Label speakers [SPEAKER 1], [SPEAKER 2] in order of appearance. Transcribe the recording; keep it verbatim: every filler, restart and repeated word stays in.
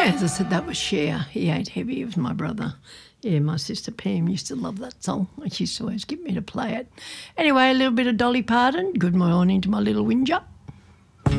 [SPEAKER 1] Yeah, as I said, that was Cher. He Ate Heavy. It was my brother. Yeah, my sister Pam used to love that song. She used to always get me to play it. Anyway, a little bit of Dolly Parton. Good morning to my little whinger.